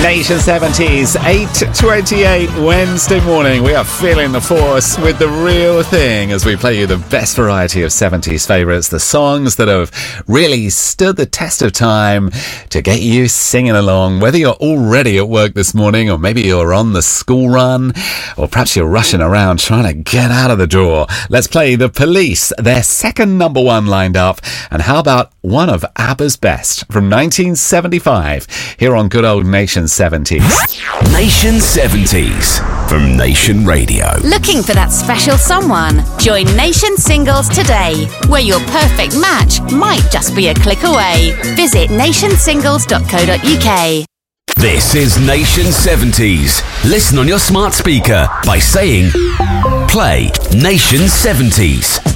Nation 70s, 8:28 Wednesday morning. We are feeling the force with the real thing as we play you the best variety of 70s favourites, the songs that have really stood the test of time to get you singing along. Whether you're already at work this morning, or maybe you're on the school run, or perhaps you're rushing around trying to get out of the door. Let's play The Police, their second number one lined up. And how about one of ABBA's best from 1975 here on good old Nation 70s. Nation 70s from Nation Radio. Looking for that special someone? Join Nation Singles today, where your perfect match might just be a click away. Visit nationsingles.co.uk. This is Nation 70s. Listen on your smart speaker by saying, play Nation 70s.